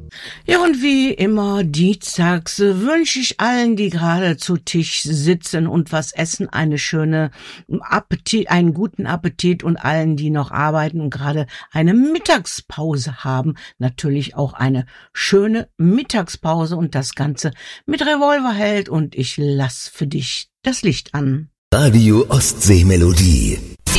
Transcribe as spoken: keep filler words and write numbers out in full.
Ja, und wie immer dienstags wünsche ich allen, die gerade zu Tisch sitzen und was essen, eine schöne Appetit, einen guten Appetit, und allen, die noch arbeiten und gerade eine Mittagspause haben, natürlich auch eine schöne Mittagspause, und das Ganze mit Revolverheld und ich lass für dich das Licht an. Radio Ostsee Melodie.